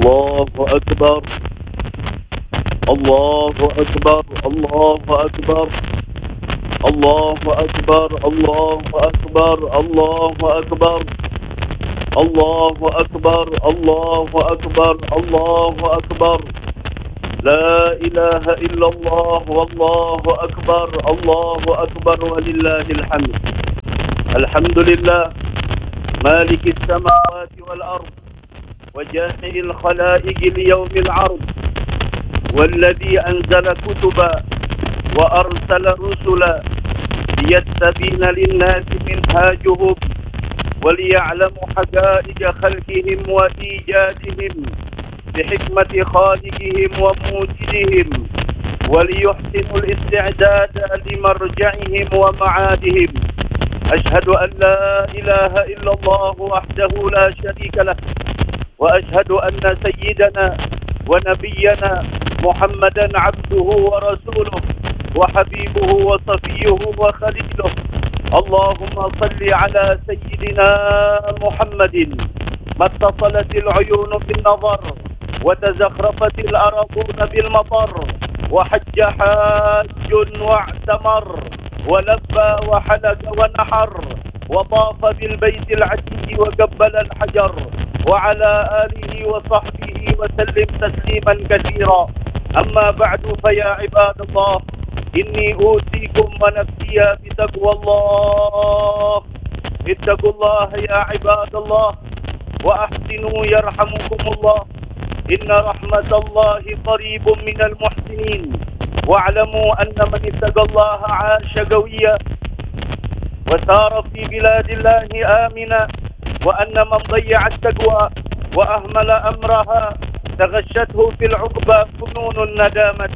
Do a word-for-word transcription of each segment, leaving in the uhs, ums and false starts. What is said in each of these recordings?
الله أكبر الله أكبر الله أكبر الله أكبر الله أكبر الله أكبر الله أكبر الله أكبر الله أكبر لا إله إلا الله والله أكبر الله أكبر ولله الحمد. الحمد لله مالك السماوات والأرض وجامع الخلائق ليوم العرض، والذي أنزل كتبا وأرسل رسلا ليستبين للناس منهاجهم وليعلموا حقائق خلقهم وإيجادهم بحكمة خالقهم وموجدهم، وليحسنوا الاستعداد لمرجعهم ومعادهم. أشهد أن لا إله إلا الله وحده لا شريك له، وأشهد أن سيدنا ونبينا محمدا عبده ورسوله وحبيبه وصفيه وخليله. اللهم صل على سيدنا محمد ما اتصلت العيون بالنظر وتزخرفت الأراضون بالمطر، وحج حاج واعتمر ولبى وحلق ونحر وطاف بالبيت العتيق وقبل الحجر، وعلى آله وصحبه وسلم تسليما كثيرا. أما بعد فيا عباد الله، إني أوصيكم ونفسي بتقوى الله. اتقوا الله يا عباد الله وأحسنوا يرحمكم الله، إن رحمة الله قريب من المحسنين. واعلموا أن من اتقى الله عاش قويا وسار في بلاد الله آمنا، وأن من ضيع التقوى وأهمل أمرها تغشته في العقبى فنون الندامة.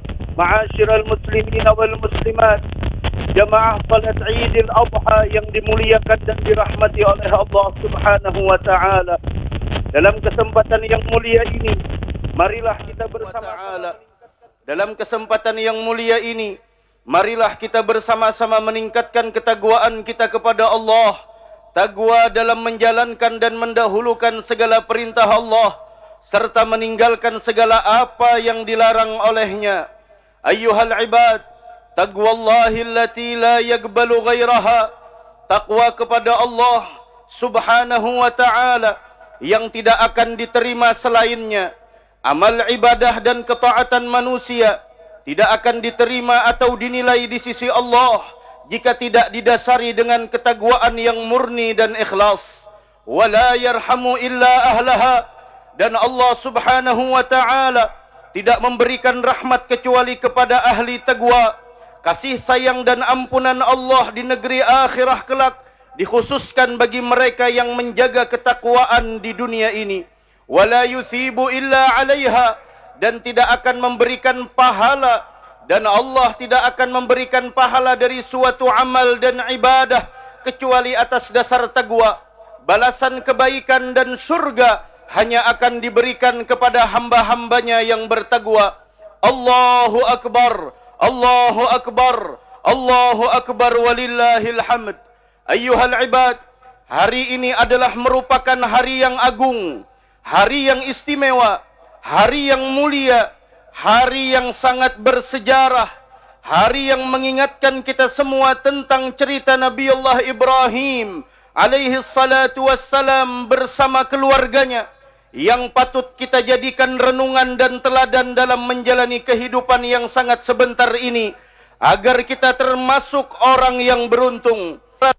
معاشر المسلمين والmuslimat, jamaah salat Eid al-Adha yang dimuliakan dan dirahmati oleh Allah Subhanahu wa taala. Dalam kesempatan yang mulia ini, marilah kita bersama-sama Dalam kesempatan yang mulia ini, marilah kita bersama-sama meningkatkan ketakwaan kita kepada Allah. Takwa dalam menjalankan dan mendahulukan segala perintah Allah, serta meninggalkan segala apa yang dilarang olehnya. Ayyuhal ibad, taqwallahi allati la yaqbalu ghairaha. Takwa kepada Allah Subhanahu wa ta'ala yang tidak akan diterima selainnya. Amal ibadah dan ketaatan manusia tidak akan diterima atau dinilai di sisi Allah jika tidak didasari dengan ketakwaan yang murni dan ikhlas. Wala yarhamu illa ahlaha, dan Allah Subhanahu wa ta'ala tidak memberikan rahmat kecuali kepada ahli takwa. Kasih sayang dan ampunan Allah di negeri akhirah kelak dikhususkan bagi mereka yang menjaga ketakwaan di dunia ini. Wala yuthibu illa alaiha, dan tidak akan memberikan pahala, dan Allah tidak akan memberikan pahala dari suatu amal dan ibadah kecuali atas dasar takwa. Balasan kebaikan dan surga hanya akan diberikan kepada hamba-hambanya yang bertakwa. Allahu Akbar, Allahu Akbar, Allahu Akbar walillahil hamd. Ayyuhal ibad, hari ini adalah merupakan hari yang agung, hari yang istimewa, hari yang mulia, hari yang sangat bersejarah, hari yang mengingatkan kita semua tentang cerita Nabi Allah Ibrahim alaihi salatu wassalam bersama keluarganya, yang patut kita jadikan renungan dan teladan dalam menjalani kehidupan yang sangat sebentar ini, agar kita termasuk orang yang beruntung.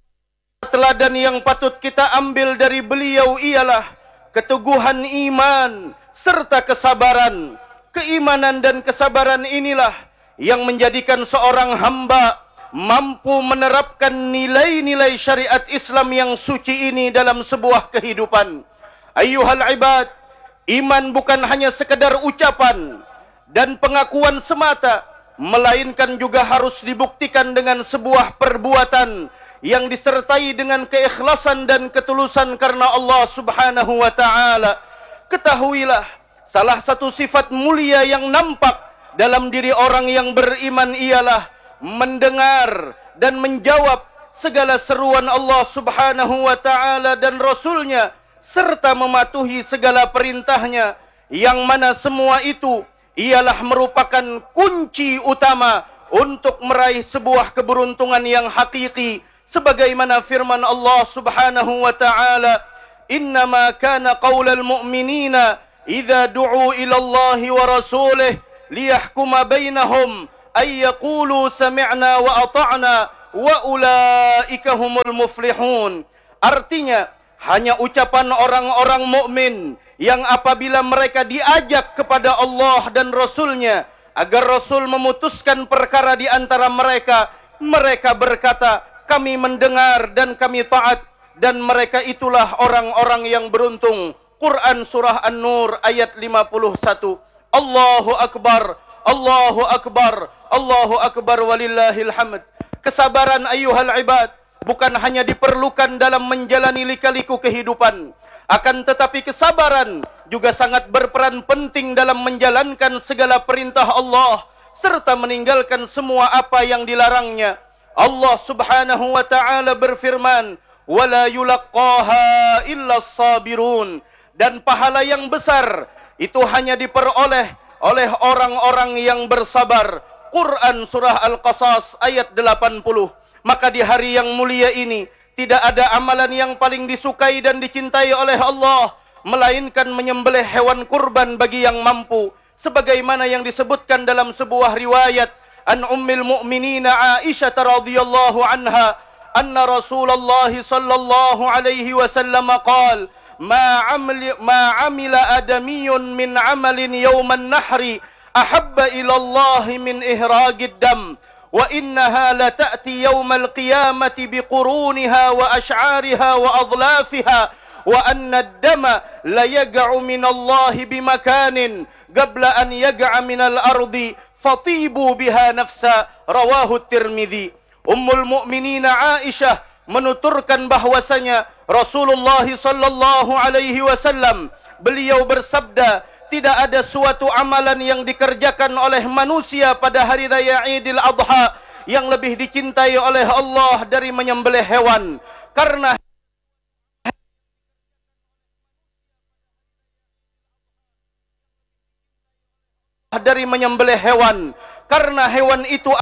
Teladan yang patut kita ambil dari beliau ialah keteguhan iman serta kesabaran. Keimanan dan kesabaran inilah yang menjadikan seorang hamba mampu menerapkan nilai-nilai syariat Islam yang suci ini dalam sebuah kehidupan. Ayyuhal ibad, iman bukan hanya sekedar ucapan dan pengakuan semata, melainkan juga harus dibuktikan dengan sebuah perbuatan yang disertai dengan keikhlasan dan ketulusan karena Allah Subhanahu wa ta'ala. Ketahuilah, salah satu sifat mulia yang nampak dalam diri orang yang beriman ialah mendengar dan menjawab segala seruan Allah Subhanahu wa ta'ala dan Rasulnya, serta mematuhi segala perintahnya. yang mana semua itu ialah merupakan kunci utama untuk meraih sebuah keberuntungan yang hakiki, sebagaimana firman Allah Subhanahu wa taala, innama kana qaulal mu'minina idza du'u ila Allah wa rasulih liyahkuma bainahum ay yaqulu sami'na wa ata'na wa ulaika humul muflihun. Artinya, hanya ucapan orang-orang mukmin yang apabila mereka diajak kepada Allah dan Rasulnya agar Rasul memutuskan perkara di antara mereka, mereka berkata, kami mendengar dan kami taat, dan mereka itulah orang-orang yang beruntung. Quran Surah An-Nur ayat lima puluh satu. Allahu Akbar, Allahu Akbar, Allahu Akbar walillahil hamd. Kesabaran ayuhal ibad bukan hanya diperlukan dalam menjalani lika-liku kehidupan, akan tetapi kesabaran juga sangat berperan penting dalam menjalankan segala perintah Allah serta meninggalkan semua apa yang dilarangnya. Allah Subhanahu wa taala berfirman, "Wala yulaqqaha illa as-sabirun." Dan pahala yang besar itu hanya diperoleh oleh orang-orang yang bersabar. Quran Surah Al-Qasas ayat delapan puluh. Maka di hari yang mulia ini tidak ada amalan yang paling disukai dan dicintai oleh Allah melainkan menyembelih hewan kurban bagi yang mampu, sebagaimana yang disebutkan dalam sebuah riwayat an ummil mu'minin Aisyah radhiyallahu anha anna Rasulullah sallallahu alaihi wasallam qala ma amil ma amila adamiyun min amalin yawman nahri ahabba ila Allah min ihraqid dam wa innaha la ta'ti yawmal qiyamati biquruniha wa ash'ariha wa adlafiha wa anna ad-dama la yag'u min Allah bimakanin qabla an yag'a min al-ardi fatibu biha nafsa. Rawahu Tirmidzi. Ummul Mukminin Aisyah menuturkan bahwasanya Rasulullah sallallahu alaihi wasallam beliau bersabda, tidak ada suatu amalan yang dikerjakan oleh manusia pada hari raya Idul Adha yang lebih dicintai oleh Allah dari menyembelih hewan. Karena dari menyembelih hewan, karena hewan itu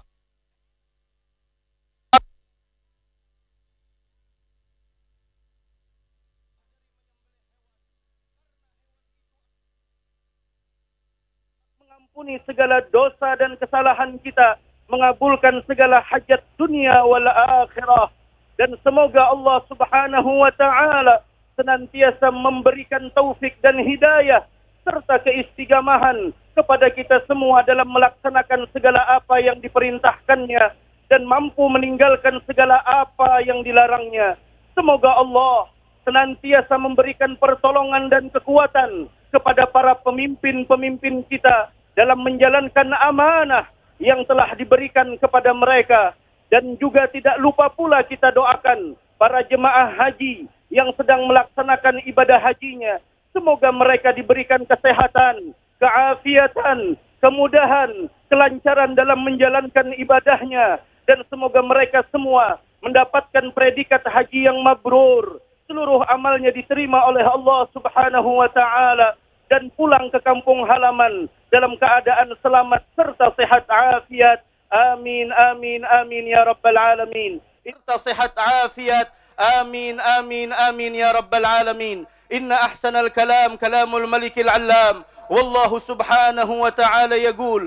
mengampuni segala dosa dan kesalahan kita, mengabulkan segala hajat dunia wal akhirah, dan semoga Allah Subhanahu wa taala senantiasa memberikan taufik dan hidayah serta keistiqamahan kepada kita semua dalam melaksanakan segala apa yang diperintahkannya dan mampu meninggalkan segala apa yang dilarangnya. Semoga Allah senantiasa memberikan pertolongan dan kekuatan kepada para pemimpin-pemimpin kita dalam menjalankan amanah yang telah diberikan kepada mereka. Dan juga tidak lupa pula kita doakan para jemaah haji yang sedang melaksanakan ibadah hajinya. Semoga mereka diberikan kesehatan, keafiatan, kemudahan, kelancaran dalam menjalankan ibadahnya. Dan semoga mereka semua mendapatkan predikat haji yang mabrur. Seluruh amalnya diterima oleh Allah Subhanahu wa taala dan pulang ke kampung halaman dalam keadaan selamat serta sehat afiat. Amin, amin, amin ya rabbal alamin. Serta sehat afiat. Amin, amin, amin ya rabbal alamin. Inna ahsanal kalam kalamul malikil allam. Wallahu subhanahu wa ta'ala yaqul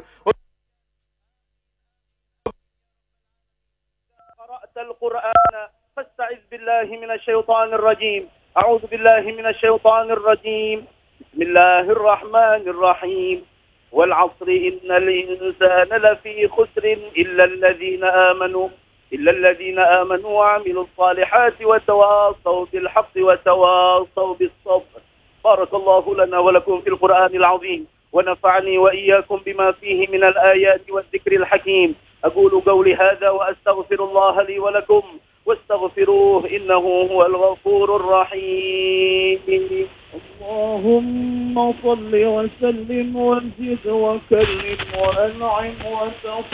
qara'tal qur'ana fasta'iz billahi minasy syaithanir rajim. A'udzu billahi minasy syaithanir rajim. Bismillahirrahmanir rahim. Wal 'asri innal insana lafi khusrin illa alladhina amanu إلا الذين آمنوا وعملوا الصالحات وتواصوا بالحق وتواصوا بالصبر. بارك الله لنا ولكم في القرآن العظيم ونفعني وإياكم بما فيه من الآيات والذكر الحكيم. أقول قولي هذا وأستغفر الله لي ولكم واستغفروه إنه هو الغفور الرحيم. اللهم صل وسلم وزد وكرم وأنعم وتفضل